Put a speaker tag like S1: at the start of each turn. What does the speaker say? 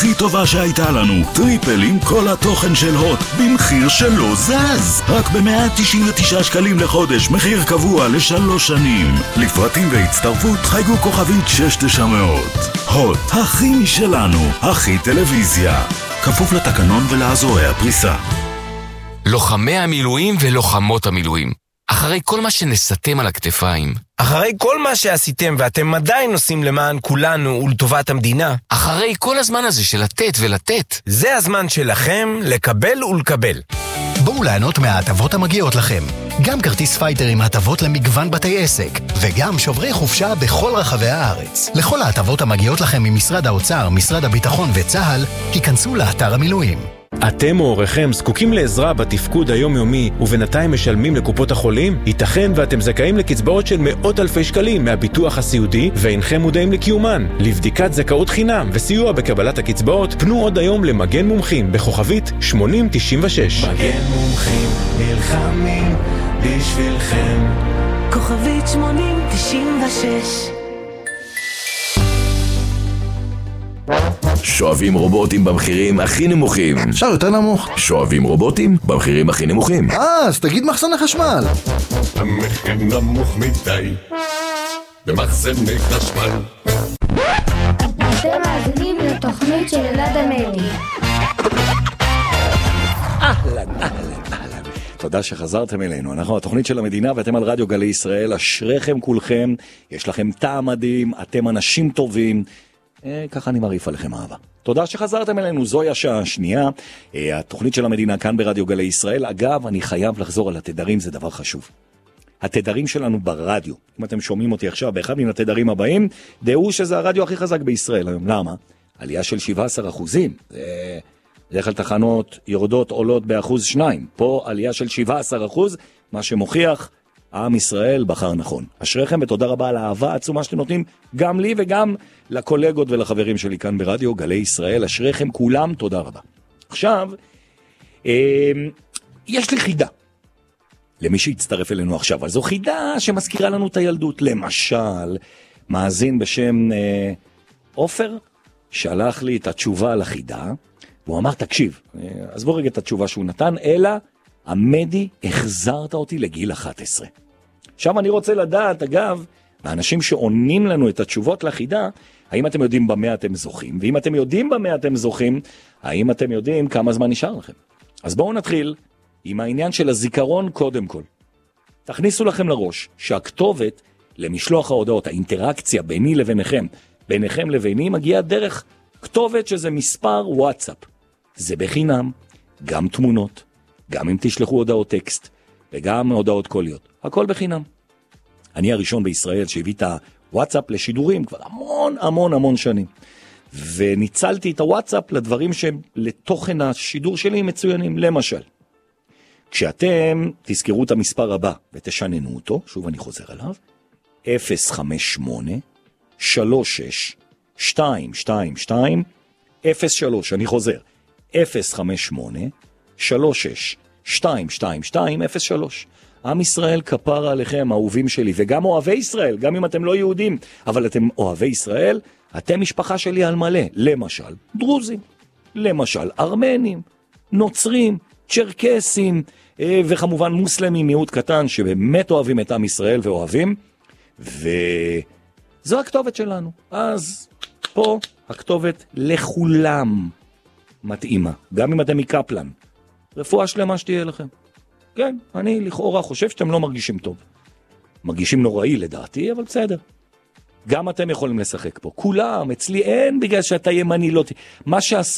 S1: הכי טובה שהייתה לנו. טריפל עם כל התוכן של הוט, במחיר שלא זז. רק ב-199 שקלים לחודש, מחיר קבוע ל3 שנים. לפרטים והצטרפות חייגו כוכבית 6900. הוט, הכי משלנו, הכי טלוויזיה. כפוף לתקנון ולאזורי הפריסה.
S2: לוחמי המילואים ולוחמות המילואים, אחרי כל מה שנסתם על הכתפיים,
S3: אחרי כל מה שעשיתם ואתם עדיין עושים למען כולנו ולטובת המדינה,
S2: אחרי כל הזמן הזה של לתת ולתת,
S3: זה הזמן שלכם לקבל ולקבל.
S4: בואו ליהנות מההטבות המגיעות לכם. גם כרטיס פייטר עם הטבות למגוון בתי עסק, וגם שוברי חופשה בכל רחבי הארץ. לכל ההטבות המגיעות לכם ממשרד האוצר, משרד הביטחון וצה"ל, היכנסו לאתר המילואים.
S5: אתם או הוריכם זקוקים לעזרה בתפקוד היומיומי ובינתיים משלמים לקופות החולים? ייתכן ואתם זכאים לקצבאות של מאות אלפי שקלים מהביטוח הסיעודי ואינכם מודעים לקיומן. לבדיקת זכאות חינם וסיוע בקבלת הקצבאות פנו עוד היום למגן מומחים בכוכבית 8096.
S6: מגן מומחים נלחמים בשבילכם. כוכבית 8096.
S7: שואבים רובוטים במחירים הכי נמוכים.
S8: אפשר יותר נמוך.
S7: שואבים רובוטים במחירים הכי נמוכים.
S8: אז תגיד מחסני חשמל.
S6: המחיר נמוך מדי במחסני חשמל.
S9: אתם מאזינים לתוכנית של אלעד המאלי.
S10: אהלן. תודה שחזרתם אלינו. אנחנו התוכנית של המדינה ואתם על רדיו גלי ישראל. אשריכם כולכם, יש לכם טעם מדהים, אתם אנשים טובים. ככה אני מעריף עליכם אהבה. תודה שחזרתם אלינו, זוהי השעה השנייה. התוכנית של המדינה כאן ברדיו גלי ישראל. אגב, אני חייב לחזור על התדרים, זה דבר חשוב. התדרים שלנו ברדיו, אם אתם שומעים אותי עכשיו באחד מן התדרים הבאים, דעו שזה הרדיו הכי חזק בישראל היום. למה? עלייה של 17%. בדרך כלל תחנות יורדות עולות ב1-2%. פה עלייה של 17%, מה שמוכיח עם ישראל בחר נכון. אשריכם ותודה רבה על האהבה העצומה שאתם נותנים גם לי וגם לקולגות ולחברים שלי כאן ברדיו גלי ישראל. אשריכם כולם, תודה רבה. עכשיו, יש לי חידה למי שיצטרף אלינו עכשיו, אבל זו חידה שמזכירה לנו את הילדות. למשל, מאזין בשם עופר שלח לי את התשובה לחידה, והוא אמר, תקשיב, אז בוא רגע את התשובה שהוא נתן, אלא עמדי, החזרת אותי לגיל 11. עכשיו אני רוצה לדעת, אגב, האנשים שעונים לנו את התשובות לחידה, האם אתם יודעים במה אתם זוכים, ואם אתם יודעים במה אתם זוכים, האם אתם יודעים כמה זמן נשאר לכם. אז בואו נתחיל עם העניין של הזיכרון קודם כל. תכניסו לכם לראש שהכתובת למשלוח ההודעות, האינטראקציה ביני לביניכם, ביניכם לביני, מגיעה דרך כתובת שזה מספר וואטסאפ. זה בחינם, גם תמונות, גם אם תשלחו הודעות טקסט, וגם הודעות קוליות. הכל בחינם. אני הראשון בישראל שהביא את הוואטסאפ לשידורים כבר המון שנים. וניצלתי את הוואטסאפ לדברים שלתוכן השידור שלי מצוינים. למשל, כשאתם תזכרו את המספר הבא ותשננו אותו, שוב אני חוזר עליו, 058-36-222-03, אני חוזר, 058-36-222-03. עם ישראל כפר עליכם, אהובים שלי, וגם אוהבי ישראל, גם אם אתם לא יהודים, אבל אתם אוהבי ישראל, אתם משפחה שלי על מלא. למשל, דרוזים, למשל, ארמנים, נוצרים, צ'רקסים, וכמובן מוסלמים, מיעוט קטן, שבאמת אוהבים את עם ישראל ואוהבים, וזו הכתובת שלנו. אז פה הכתובת לכולם מתאימה, גם אם אתם מקפלן. רפואה שלמה שתהיה לכם. כן, אני לכאורה חושב שאתם לא מרגישים טוב. מרגישים נוראי לדעתי, אבל בסדר. גם אתם יכולים לשחק פה. כולם, אצלי אין בגלל שאתה ימני לא... מה